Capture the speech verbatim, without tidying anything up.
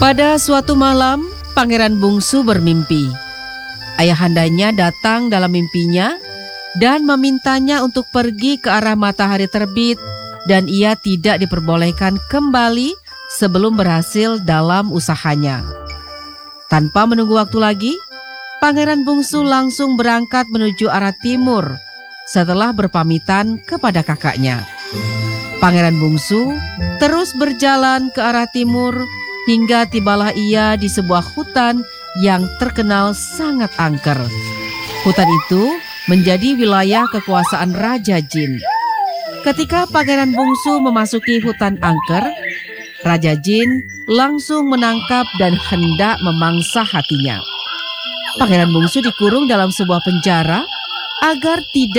Pada suatu malam, Pangeran Bungsu bermimpi. Ayahandanya datang dalam mimpinya dan memintanya untuk pergi ke arah matahari terbit, dan ia tidak diperbolehkan kembali sebelum berhasil dalam usahanya. Tanpa menunggu waktu lagi, Pangeran Bungsu langsung berangkat menuju arah timur setelah berpamitan kepada kakaknya. Pangeran Bungsu terus berjalan ke arah timur hingga tibalah ia di sebuah hutan yang terkenal sangat angker. Hutan itu menjadi wilayah kekuasaan Raja Jin. Ketika Pangeran Bungsu memasuki hutan angker, Raja Jin langsung menangkap dan hendak memangsa hatinya. Pangeran Bungsu dikurung dalam sebuah penjara agar tidak